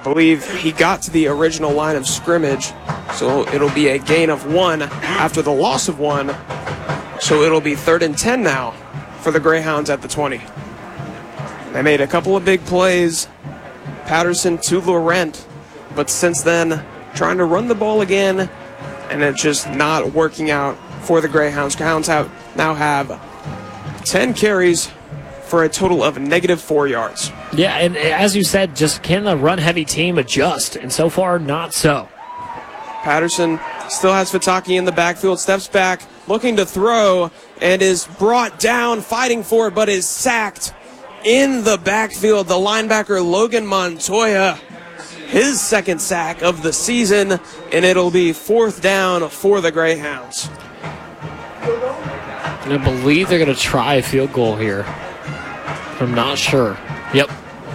believe he got to the original line of scrimmage, so it'll be a gain of 1 after the loss of 1. So it'll be 3rd and 10 now for the Greyhounds at the 20. They made a couple of big plays, Patterson to Laurent, but since then, trying to run the ball again, and it's just not working out for the Greyhounds. Greyhounds now have 10 carries for a total of -4 yards. Yeah, and as you said, just can the run-heavy team adjust? And so far, not so. Patterson still has Fataki in the backfield, steps back, looking to throw, and is brought down, fighting for it, but is sacked in the backfield. The linebacker, Logan Montoya, his second sack of the season, and it'll be 4th down for the Greyhounds. And I believe they're going to try a field goal here. I'm not sure. Yep.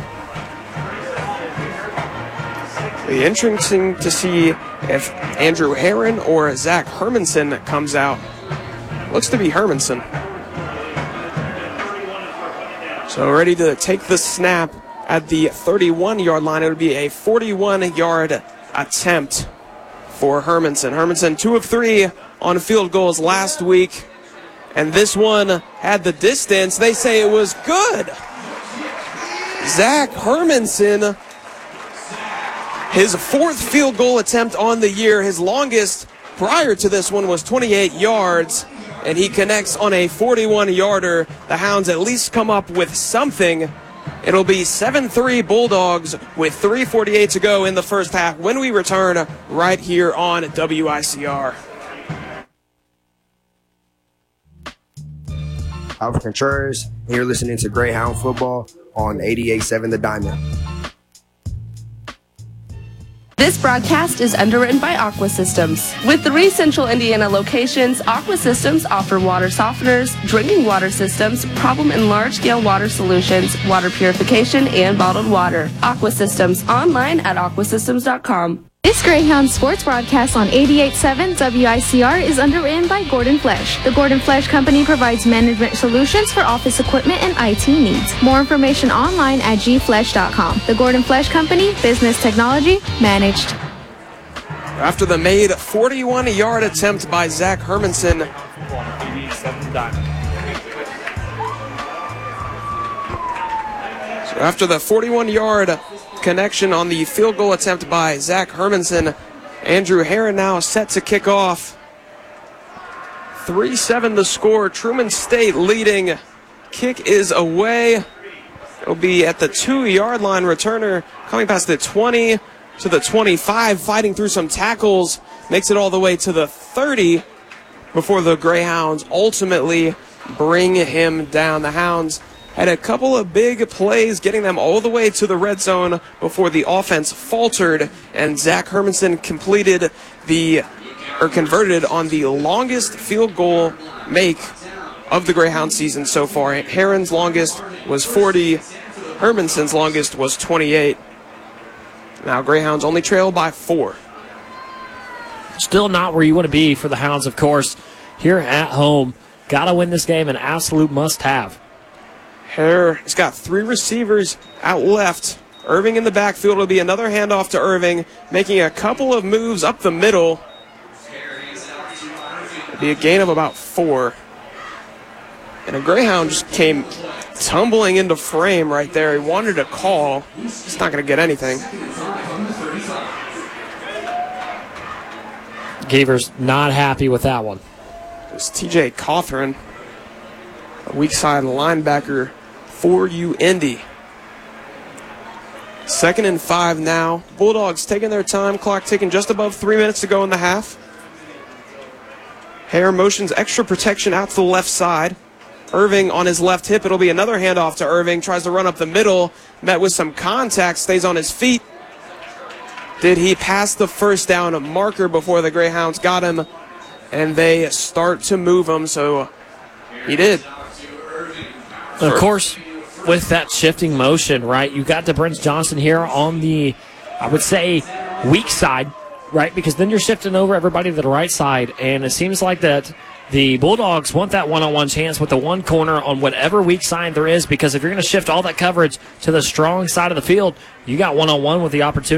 It'll be interesting to see if Andrew Herron or Zach Hermanson comes out. Looks to be Hermanson. So ready to take the snap at the 31-yard line. It would be a 41-yard attempt for Hermanson. Hermanson 2 of 3 on field goals last week, and this one had the distance. They say it was good. Zach Hermanson, his 4th field goal attempt on the year. His longest prior to this one was 28 yards, and he connects on a 41-yarder. The Hounds at least come up with something. It'll be 7-3 Bulldogs with 3:48 to go in the first half when we return right here on WICR. Alfred Contreras, and you're listening to Greyhound Football on 88.7 The Diamond. This broadcast is underwritten by Aqua Systems. With 3 central Indiana locations, Aqua Systems offer water softeners, drinking water systems, problem and large-scale water solutions, water purification, and bottled water. Aqua Systems, online at aquasystems.com. This Greyhound sports broadcast on 88.7 WICR is underwritten by Gordon Flesch. The Gordon Flesch Company provides management solutions for office equipment and IT needs. More information online at gflesch.com. The Gordon Flesch Company, business technology managed. After the made 41-yard attempt by Zach Hermanson, so after the 41-yard connection on the field goal attempt by Zach Hermanson, Andrew Herron now set to kick off. 3-7 the score. Truman State leading. Kick is away. It'll be at the 2-yard line. Returner coming past the 20 to the 25, fighting through some tackles, makes it all the way to the 30 before the Greyhounds ultimately bring him down. The Hounds had a couple of big plays, getting them all the way to the red zone before the offense faltered, and Zach Hermanson converted on the longest field goal make of the Greyhound season so far. Herron's longest was 40. Hermanson's longest was 28. Now Greyhounds only trail by 4. Still not where you want to be for the Hounds, of course. Here at home, got to win this game, an absolute must-have. Hare has got 3 receivers out left. Irving in the backfield. Will be another handoff to Irving, making a couple of moves up the middle. It'll be a gain of about 4. And a Greyhound just came tumbling into frame right there. He wanted a call. He's not going to get anything. Gaver's not happy with that one. It's TJ Cawthron, a weak side linebacker for Indy. 2nd and 5 now. Bulldogs taking their time. Clock ticking just above 3 minutes to go in the half. Hare motions extra protection out to the left side. Irving on his left hip. It'll be another handoff to Irving. Tries to run up the middle. Met with some contact. Stays on his feet. Did he pass the first down marker before the Greyhounds got him? And they start to move him, so he did. Of course, with that shifting motion, right, you got DeBrence Johnson here on the, I would say, weak side, right, because then you're shifting over everybody to the right side, and it seems like that the Bulldogs want that one-on-one chance with the one corner on whatever weak side there is, because if you're going to shift all that coverage to the strong side of the field, you got one-on-one with the opportunity